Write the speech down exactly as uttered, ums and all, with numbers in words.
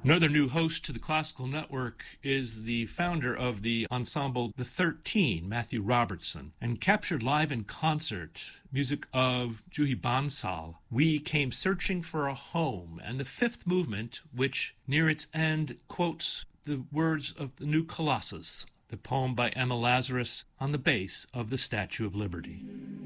Another new host to the Classical Network is the founder of the ensemble The Thirteen, Matthew Robertson, and captured live in concert music of Juhi Bansal. We came searching for a home, and the fifth movement, which near its end quotes the words of the New Colossus, the poem by Emma Lazarus on the base of the Statue of Liberty.